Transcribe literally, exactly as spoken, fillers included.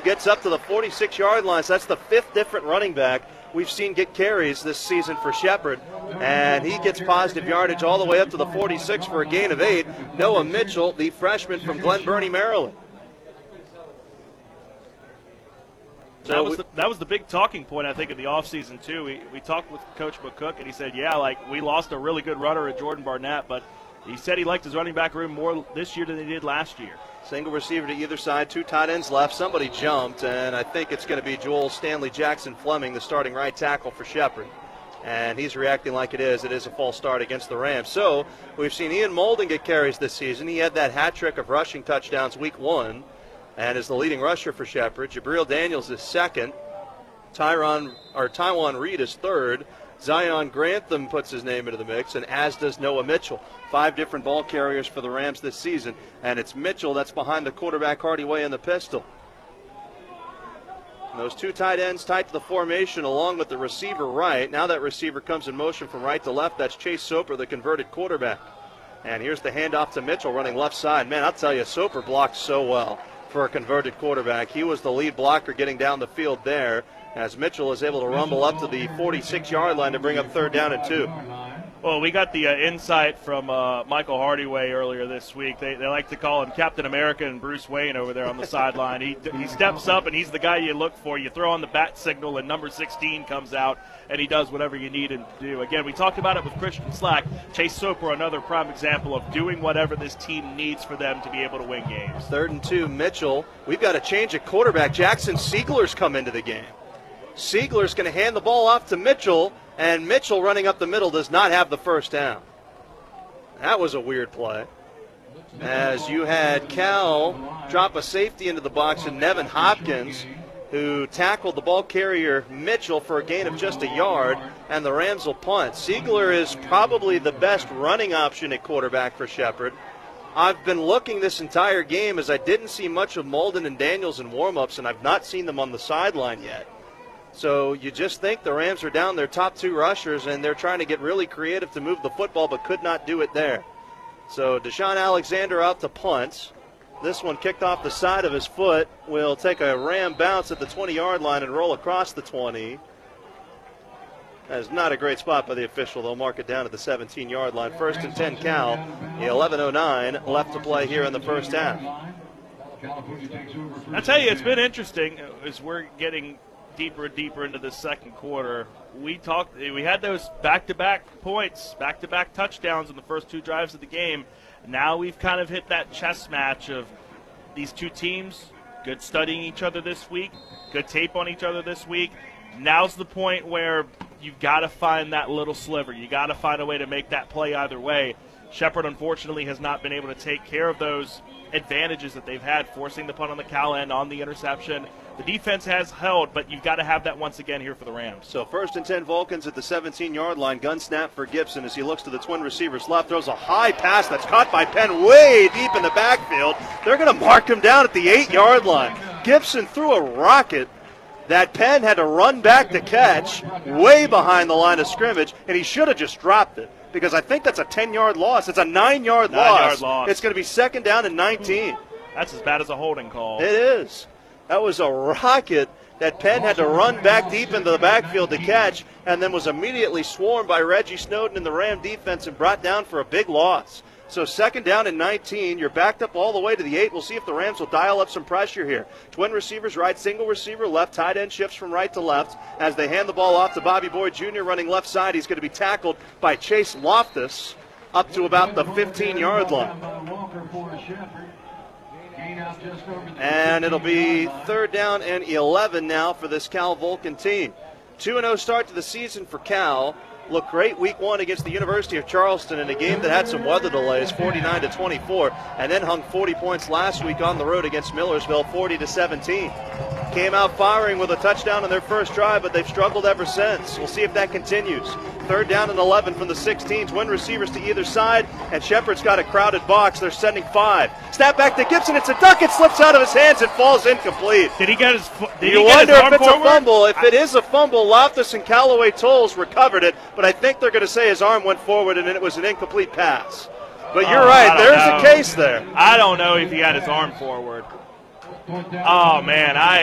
gets up to the forty-six-yard line. So that's the fifth different running back we've seen get carries this season for Shepherd. And he gets positive yardage all the way up to the forty-six for a gain of eight. Noah Mitchell, the freshman from Glen Burnie, Maryland. So that was the, that was the big talking point, I think, in the offseason, too. We, we talked with Coach McCook, and he said, yeah, like, we lost a really good runner at Jordan Barnett, but he said he liked his running back room more this year than he did last year. Single receiver to either side, two tight ends left. Somebody jumped, and I think it's going to be Joel Stanley Jackson Fleming, the starting right tackle for Shepherd. And he's reacting like it is. It is a false start against the Rams. So we've seen Ian Molden get carries this season. He had that hat trick of rushing touchdowns week one and is the leading rusher for Shepherd. Jabril Daniels is second. Tyron or Taiwan Reed is third. Zion Grantham puts his name into the mix, and as does Noah Mitchell. Five different ball carriers for the Rams this season, and it's Mitchell that's behind the quarterback Hardy Way in the pistol. And those two tight ends tight to the formation along with the receiver right. Now that receiver comes in motion from right to left. That's Chase Soper, the converted quarterback. And here's the handoff to Mitchell running left side. Man, I'll tell you, Soper blocked so well for a converted quarterback. He was the lead blocker getting down the field there as Mitchell is able to rumble up to the forty-six-yard line to bring up third down and two. Well, we got the uh, insight from uh, Michael Hardyway earlier this week. They, they like to call him Captain America and Bruce Wayne over there on the sideline. He he steps up, and he's the guy you look for. You throw on the bat signal, and number sixteen comes out, and he does whatever you need him to do. Again, we talked about it with Christian Slack. Chase Soper, another prime example of doing whatever this team needs for them to be able to win games. Third and two, Mitchell. We've got a change at quarterback. Jackson Siegler's come into the game. Siegler's going to hand the ball off to Mitchell, and Mitchell running up the middle does not have the first down. That was a weird play. As you had Cal drop a safety into the box and Nevin Hopkins, who tackled the ball carrier Mitchell for a gain of just a yard, and the Rams will punt. Siegler is probably the best running option at quarterback for Shepherd. I've been looking this entire game as I didn't see much of Molden and Daniels in warm-ups, and I've not seen them on the sideline yet. So you just think the Rams are down their top two rushers, and they're trying to get really creative to move the football, but could not do it there. So Deshaun Alexander out to punt. This one kicked off the side of his foot. Will take a Ram bounce at the twenty-yard line and roll across the twenty. That is not a great spot by the official. They'll mark it down at the seventeen-yard line. First and ten Cal. eleven oh nine left to play here in the first half. I tell you, it's been interesting as we're getting deeper and deeper into the second quarter. We talked, we had those back-to-back points, back-to-back touchdowns in the first two drives of the game. Now we've kind of hit that chess match of these two teams, good studying each other this week, good tape on each other this week. Now's the point where you've got to find that little sliver. You got to find a way to make that play either way. Shepherd, unfortunately, has not been able to take care of those advantages that they've had, forcing the punt on the Cal end on the interception. The defense has held, but you've got to have that once again here for the Rams. So first and ten Vulcans at the seventeen-yard line. Gun snap for Gibson as he looks to the twin receivers left. Throws a high pass that's caught by Penn way deep in the backfield. They're going to mark him down at the eight-yard line. Gibson threw a rocket that Penn had to run back to catch way behind the line of scrimmage, and he should have just dropped it because I think that's a ten-yard loss. It's a nine-yard loss. loss. It's going to be second down and nineteen. That's as bad as a holding call. It is. That was a rocket that Penn had to run back deep into the backfield to catch and then was immediately swarmed by Reggie Snowden in the Ram defense and brought down for a big loss. So second down and nineteen. You're backed up all the way to the eight. We'll see if the Rams will dial up some pressure here. Twin receivers right, single receiver left. Tight end shifts from right to left as they hand the ball off to Bobby Boyd Junior running left side. He's going to be tackled by Chase Loftus up to about the fifteen-yard line. And it'll be third down and eleven now for this Cal Vulcan team. two and oh start to the season for Cal. Looked great week one against the University of Charleston in a game that had some weather delays, forty-nine to twenty-four, and then hung forty points last week on the road against Millersville, forty to seventeen. Came out firing with a touchdown on their first drive, but they've struggled ever since. We'll see if that continues. Third down and eleven from the sixteen. Twin receivers to either side, and Shepherd's got a crowded box. They're sending five. Snap back to Gibson. It's a duck. It slips out of his hands and falls incomplete. Did he get his? Did you he get wonder his if arm it's forward? a fumble. If it is a fumble, Loftus and Callaway Tolles recovered it, but I think they're going to say his arm went forward and it was an incomplete pass. But you're oh, right. There's know. a case there. I don't know if he had his arm forward. Oh man, I.